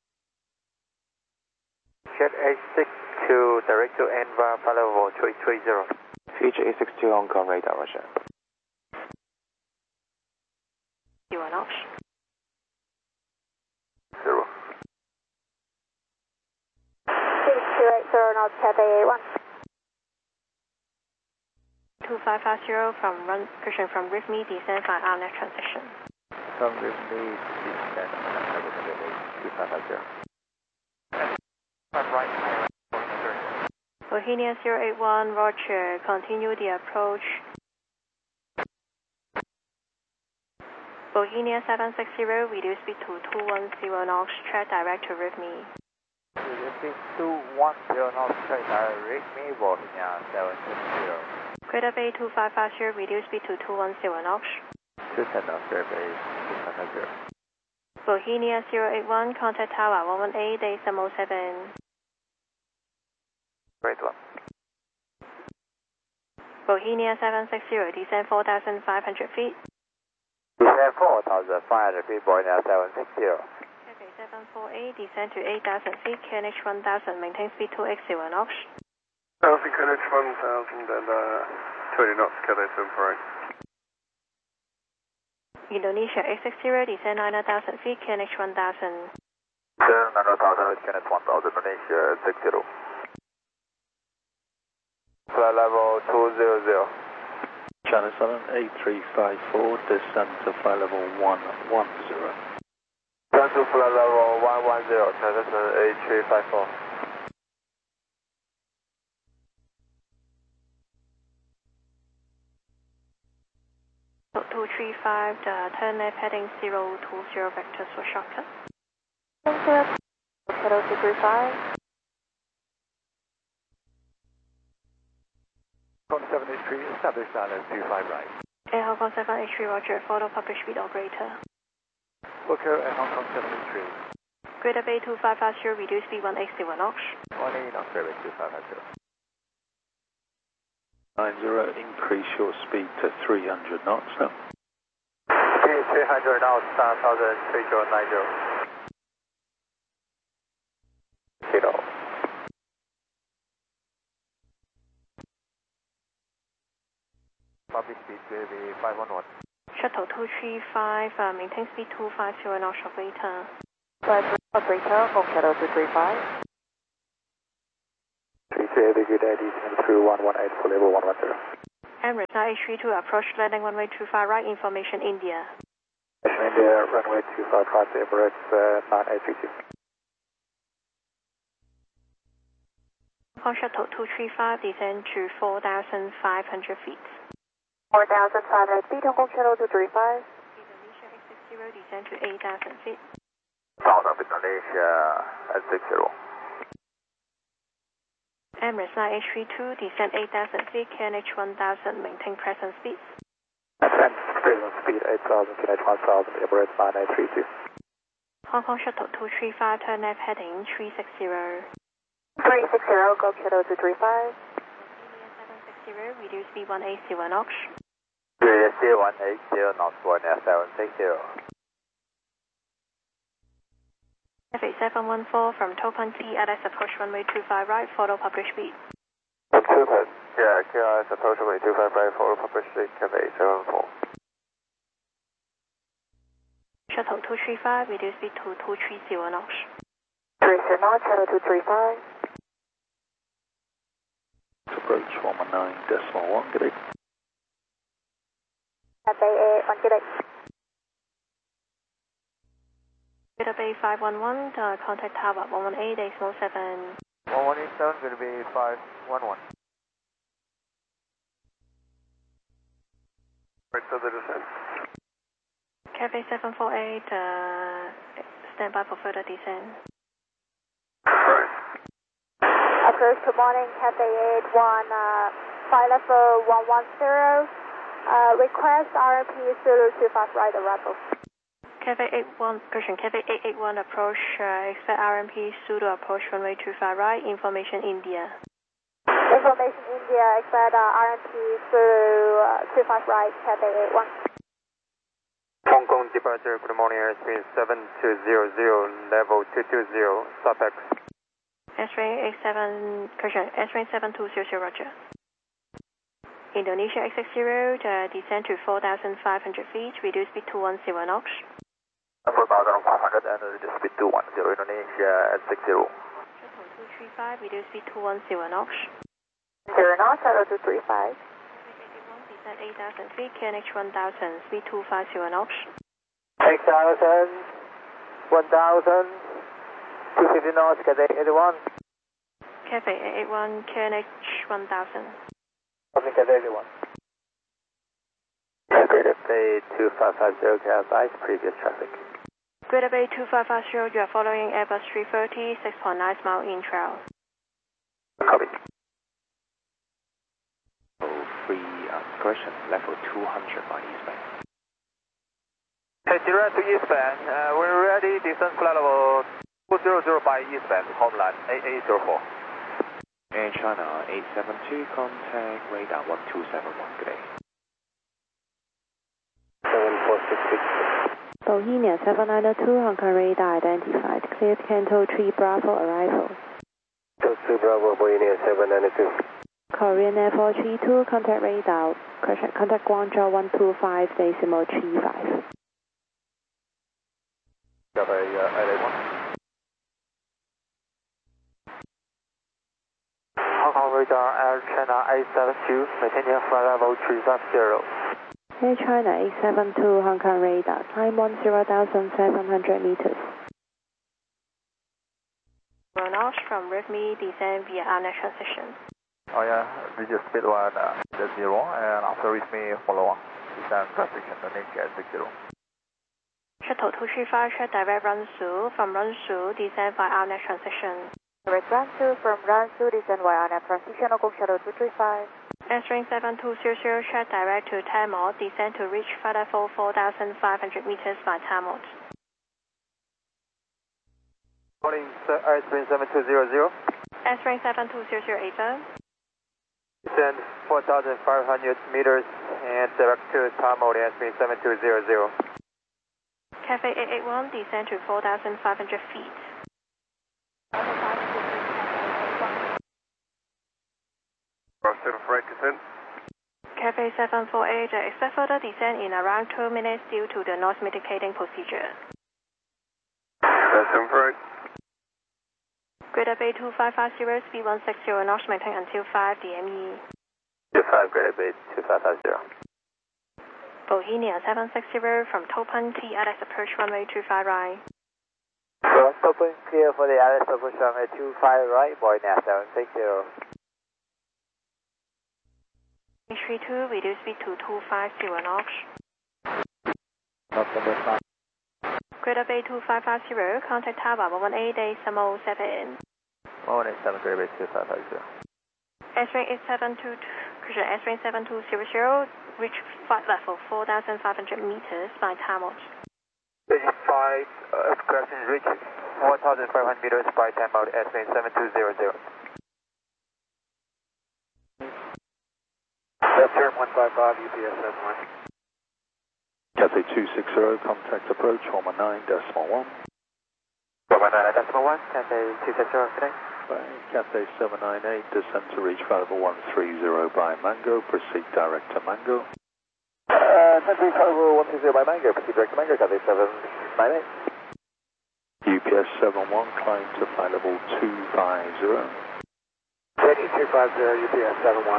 Jet eight six two, direct to Enva, flight level three three zero. C H eight six two, Hong Kong radar, Roger. zero knots. Zero. six two eight zero knots, Cathay eight one. two five five zero from run, cushion from Rhythmy, descend by outlet transition. From Rhythmy, descend two five five zero. Front right, Bohemia zero eight one, Roger, continue the approach. Bohemia seven six zero, reduce speed to two one zero knots, track direct to Rhythmy. Reduce speed two one zero knots, track direct me, Bohemia seven six zero. Greater Bay two five five zero, reduce speed to two one zero knots. two ten knots, Greater Bay two five five zero. Bohemia zero eight one, contact tower one one eight decimal seven. Great one. Bohemia seven six zero, descend four thousand five hundred feet. Descend four thousand five hundred feet, Bohemia seven six zero. Cathay seven four eight, descend to eight thousand feet, K N H one thousand, maintain speed two eighty knots. Thousand K N H one thousand and uh, twenty knots, Cathay seven four eight. Indonesia eight six zero, descend nine thousand feet, K N H one thousand. Descend nine thousand, K N H one thousand, Indonesia six zero. Flight level two zero zero. China Southern eight three five four, descend to flight level one one zero. Turn to flight level one one zero, China Southern eight three five four. two three five, the turn left heading zero two zero vectors for shortcut. Hotel two three five. Hong Kong seven eight three, establish island two five right. Air Hong Kong seven eight three, Roger, follow publish speed or greater. Booker and Hong Kong seven eight three. Greater Bay two five five zero, reduce speed one eighty knots. one eighty knots, Greater Bay two five five zero. nine zero, increase your speed to three hundred knots now. Speed three hundred knots, one thousand three zero nine zero. Zero. Public speed will be five one one. Shuttle two three five, uh, maintain speed two five zero knots or greater. Flight operator, Hotel two three five. three three Okay, good day, descend through one one eight for level one one zero. Emirates nine eight three two, approach landing runway two five right, information India. India, runway two five right, Emirates uh, nine eight three two. Hong Kong Shuttle two three five, descend to four thousand five hundred feet. four thousand five hundred feet, Hong Kong Shuttle two three five. Indonesia X six zero, descend to eight thousand feet. South of Indonesia, X six zero. Emirates nine eight three two, descend eight thousand feet, K N H one thousand, maintain present speed. Ascend, present speed eight thousand, K N H one thousand, Emirates nine eight three two. Hong Kong Shuttle two three five, turn left heading three six zero. three six zero, Go Shuttle two three five. seven six zero, reduce speed one eighty knots. Reduce one eighty knots, one seven six zero. F eight seven one four from Topan T, L S approach runway two five right, follow published speed. Topan, yeah, K L S approach runway two five right, follow published speed, F eight seven four. Shuttle two three five, reduce speed to two three zero knots. three zero knots, Shuttle two three five. Approach one one nine decimal one, good day. Cathay eight one, good day. Beta Bay five one one, uh, contact tower one one eight decimal seven. one one eight seven, going to be five one one. Right, so the descent. Cathay seven four eight, uh, stand by for further descent. Right. Approach, good morning, Cathay eight one, uh, flight level one one zero. Uh, request R M P Zulu two five right arrival. Cathay eight one, correction, Cathay eight eight one approach, uh, expect R M P pseudo approach runway two five right, information India. Information India, expect uh, R M P Zulu uh, two five right, Cathay eight one. Hong Kong departure, good morning, airspeed seven two zero zero, level two two zero, SUPEX. S-Ring eight seven, correction, S-Ring seven two zero zero, roger. Indonesia X six zero, uh, descend to four thousand five hundred feet, reduce speed to one zero knots. four thousand five hundred and reduce speed to one zero, Indonesia X six zero. Shuttle two three five, reduce speed to one zero knots. zero knots, Shuttle two three five. Descend eight thousand feet, K N H one thousand, speed two five zero knots. eight thousand, one thousand, two fifty knots, Cathay eight one. Cathay eight eight one, K N H one thousand. Cathay eight one. Greater Bay two five five zero, advise previous traffic. Greater Bay two five five zero, you are following Airbus three thirty, six point nine mile in trail. Copy. Free uh, correction, level two hundred by eastbound. Hey, direct to eastbound. Uh, we're ready, descent flight level two zero zero by eastbound, homeland eight eight zero four. Air China eight seven two, contact radar one two seven one, good day. seven four six six. Bohemia seven nine two, Hong Kong radar identified. Cleared Canto three Bravo arrival. Canto three Bravo, Bohemia seven nine two. Korean Air four three two, contact radar. Correction, contact Guangzhou one two five decimal three five. Got a uh, eight eight one. Hong Kong radar, Air China eight seven two, maintaining flight level three five zero. Air China eight seven two, Hong Kong radar, climb one zero thousand seven hundred meters. Run off from Rhythmy, descend via our next transition. Oh yeah, reduce speed one, uh, the zero, and after with me, follow on. Descend transition, the next at six zero. Shuttle two three five, check direct Runsu, from Runsu, descend via our next transition. Direct Runsu from Runsu, descend via our next transition, Hong Kong Shuttle two three five. S-Ring seven two zero zero, check direct to Tamil, descend to reach flight level four thousand five hundred meters by Tamil. Morning, S-Ring seven two zero zero. S-Ring seven two zero zero, Ava. Descend four thousand five hundred meters and direct to Tamil, S-Ring seven two zero zero. Cathay eight eight one, descend to four thousand five hundred feet. Seven for right descent. Cathay seven four eight, uh, expect further descent in around two minutes due to the noise mitigating procedure. Seven for right. Grid up A two five five zero, speed one six zero knots, maintain until five D M E. two five, Grid up A two five five zero. Bohemia seven six zero from Topan T L S approach runway two five right. From Topan clear for the L S approach runway two five right, Bohemia seven six zero. H three two, reduce speed to two five zero knots. Grid up A two five five zero, contact tower one one eight decimal seven. one one eight seven, Grid up A two five five zero. S-ring eight seven two, correction, S-ring seven two zero zero, reach flight level four thousand five hundred meters by time mode. eighty-five, uh, correction, reach one thousand five hundred meters by time mode, S-ring seven two zero zero. Left turn one five five, U P S seven one. Cathay two six zero, contact approach one one nine decimal one. one one nine decimal one, Cathay two six zero, connect. Cathay seven nine eight, descend to reach flight level one three zero by Mango, proceed direct to Mango. Uh, descend to reach flight level one three zero by Mango, proceed direct to Mango, Cathay seven nine eight. U P S seven one, climb to flight level two five zero. Ready two five zero, U P S seven one.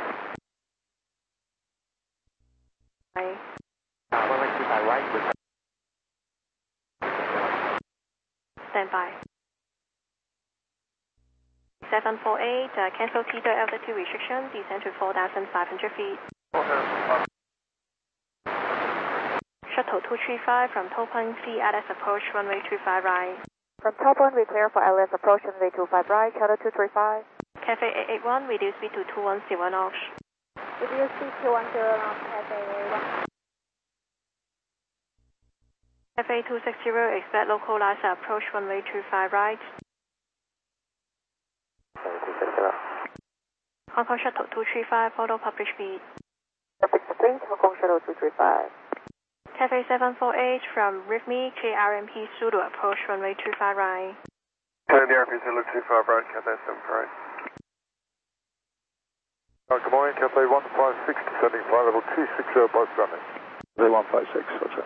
Right. Uh, one one two five right, with Stand by. seven four eight, uh, cancel T D altitude restriction, descend to four thousand five hundred feet. Shuttle two three five from Topan C L S approach runway two five right. From Topan, we clear for L S approach runway two five right, Shuttle two three five. Cathay eight eight one, reduce speed to two one zero knots. Reduce speed two one zero knots, Cathay eight one. Cathay two six zero, expect localized approach runway two five right. Hong Kong Shuttle two three five, follow published speed. Fixed speed, Hong Kong Shuttle two three five. Cathay seven four eight from Rhythmi, K R M P Zulu approach runway two five right. Cathay R M P Zulu two five right, Cathay seven four eight. Uh, good morning, Cathay one five six, descending flight level two six zero by runway. Cathay one five six, roger.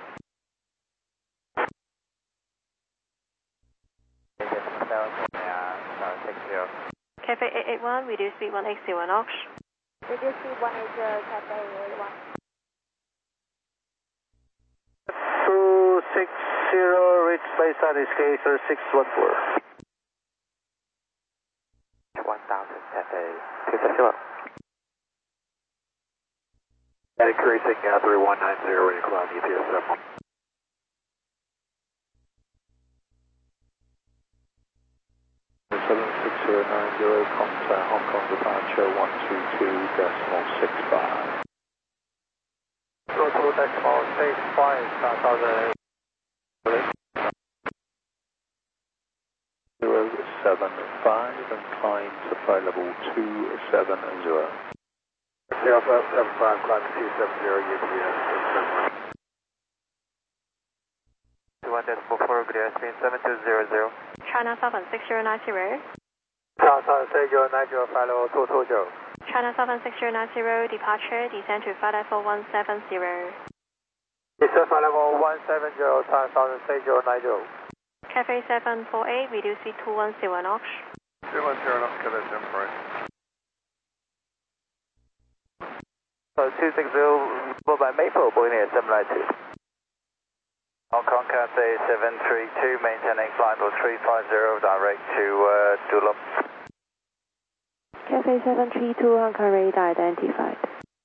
Cathay eight eight one, reduce speed one eight zero knots. Reduce speed one eight zero, Cathay eight one. two six zero, reach bayside is K three six one four. one thousand, Cathay two six zero. And increasing uh, three one nine zero, ready to climb U P S seven one. seven six zero nine zero, contact Hong Kong departure one two two decimal six five. Go to decimal six five, one thousand. zero seven five and climb to flight level two seven zero. zero five seven five, climb to two seven zero, U P S seven one. two one decimal four, good air speed seven two zero zero. China seven six zero nine zero. China six zero nine zero, flight level two two zero. China seven six zero nine zero, departure, descend to flight level one seven zero. Descend flight level one seven zero, China six zero nine zero. Cathay seven four eight, reduce speed two one zero knots. two one zero knots, Cathay seven four eight. So two six zero, by Maple, Bohemia seven nine two. Hong Kong Cathay seven three two, maintaining flight level three five zero, direct to uh, Dulum. Cathay seven three two, Hong Kong radar identified.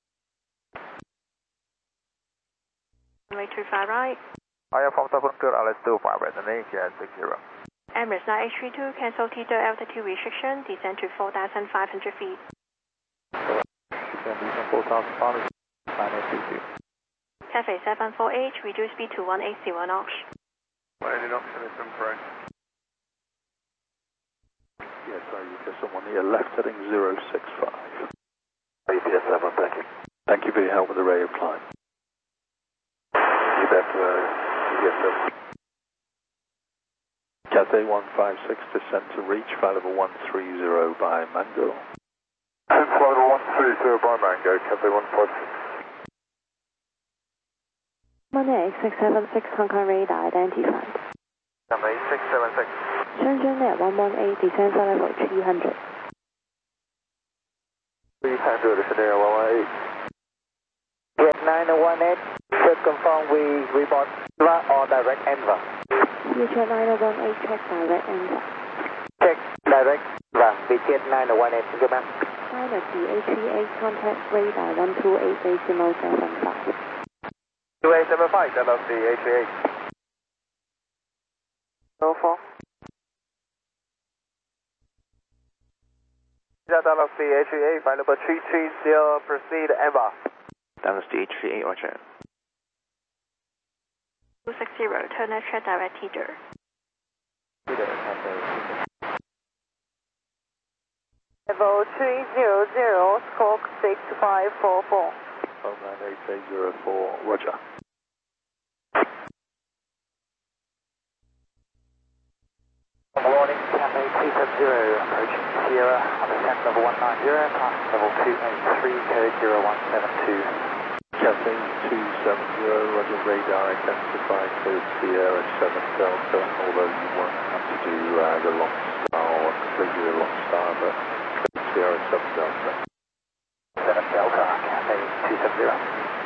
Runway two five right. I am from Topan Clear, L S two five right, Indonesia six zero. Emirates nine H three two, cancel T D altitude restriction, descend to four thousand five hundred feet. Descend four thousand five hundred feet, nine eight two two. Cathay seven four eight, reduce speed to one eight zero knots. one eighty knots, Cathay seven four eight. Yes, sorry, U P S someone here, left heading zero six five. U P S seven one, thank you. Thank you for your help with the radio climb. You bet, uh, U P S seven. Cathay one five six, descend to reach flight level one three zero by Mango. Flight level one three zero by Mango, Cathay one five six. Money six seven six, Hong Kong radar identified. Number six seven six. Shenzhen Air one one eight, descend flight level three hundred. three hundred, Shenzhen Air one one eight. Jet nine one eight, should confirm we report or direct enva. Jet nine one eight, check direct enva. Check direct, vâng, Vietjet nine one eight, thank you ma'am. China D A three eight, contact radar one two eight decimal seven five. two eight seven five, Dallas D A three eight. zero four. Dallas D A three eight, flight number three three zero, proceed enva. Dallas D A three eight, roger. two six zero, turn left, check direct teacher. Level three zero zero, squawk six five four four. Homeland eight eight zero four, roger. Warning, Cathay two seven zero, approaching Sierra, on descent level one nine zero, pass level two eight three, code zero one seven two. Cathay two seven zero, roger, radar identified code Sierra seven Delta, although you won't have to do uh, the long star or completely the long star, but Sierra seven Delta. seven Delta, Cathay two seven zero.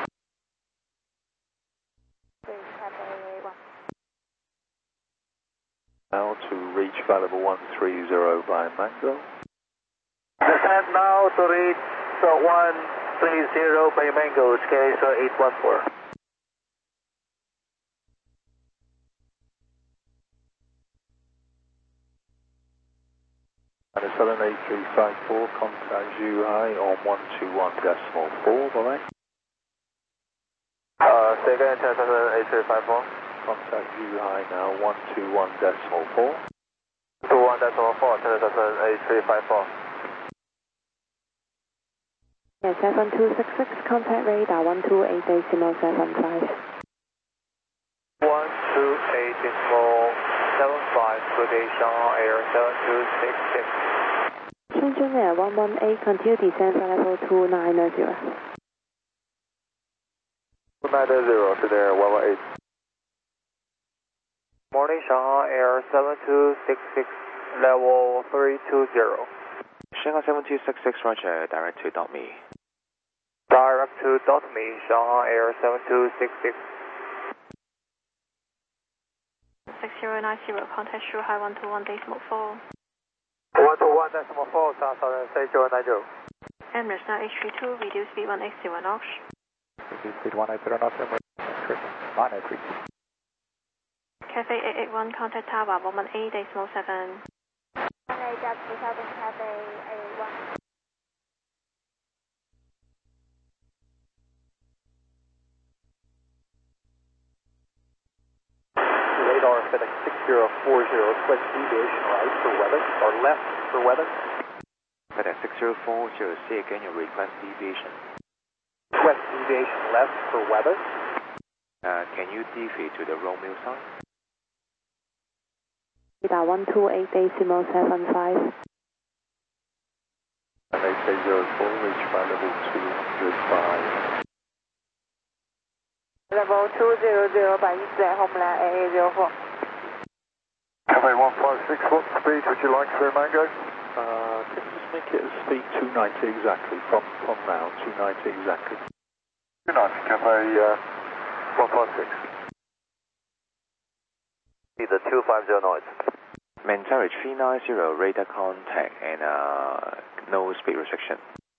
Now to reach flight level one three zero by Mango. Descend now to reach one three zero by Mango, scale eight one four. And it's seven eight three five four, contact Zhuhai on one two one decimal four, bye. Uh, say again, ten seven eight three five four. Contact Zhuhai now, one two one decimal four. two one decimal four, ten seven eight three five four. Yeah, seven two six six, contact radar one two eight decimal seven five. one two eight decimal seven five, good day, Shanghai Air seven two six six. Shenzhen Air one one eight, continue descend flight level two nine zero. two nine zero, Shenzhen Air one one eight. Morning, Shanghai Air seven two six six, level three two zero. Shanghai seven two six six, roger, direct to dot me. Direct to dot me, Shanghai Air seven two six six. six zero nine zero, contact Shuhai one two one decimal four. one two one decimal four, Southern six zero nine zero. Emirates nine eight three two, reduce speed one eight zero knots. Reduce speed one eight zero knots, Emirates nine eight three. Cathay eight eight one, contact Tower one one eight decimal seven. one eight two seven, Cathay eight eight one. Radar FedEx six zero four zero, request deviation right for weather, or left for weather. FedEx six zero four zero, say again your request deviation. Request deviation left for weather. Uh, can you deviate to the Romeo side? Radar one two eight decimal seven five. And eight eight zero four, reach flight level two hundred five. Level two zero zero by Eastern Homeland A A zero four. Cathay one five six, what speed would you like through Mango? Uh, can you just make it a speed two ninety exactly, from, from now, two ninety exactly. two ninety, Cathay uh, one five six. The two five zero noise. Mentari three nine zero, radar contact and uh, no speed restriction.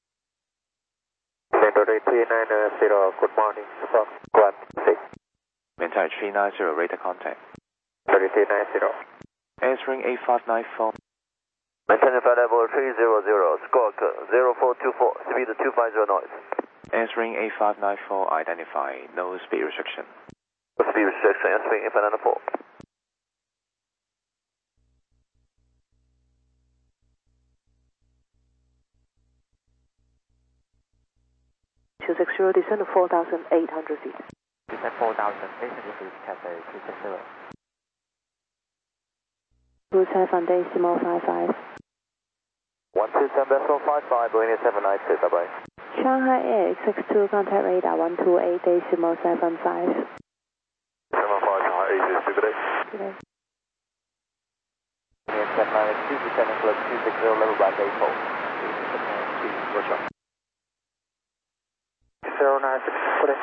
Mentari three nine zero, good morning, Fox one six. Mentari three nine zero, radar contact. Mentari three nine zero. Answering eight five nine four. Maintain flight level three zero zero, squawk zero four two four, speed two five zero noise. Answering eight five nine four, identify, no speed restriction. Speed restriction, answering eight five nine four. two six zero, descend to four thousand eight hundred feet. Descend four thousand eight hundred feet, Cathay two six zero. two seven decimal five five. one two seven decimal five five, Linear seven nine two, bye bye. Shanghai Air six two, contact radar one two eight decimal seven five. seven five, Shanghai eight zero two, good day. Good day. Cat nine X two, descending club two six zero, level by Maple. Roger. zero nine six,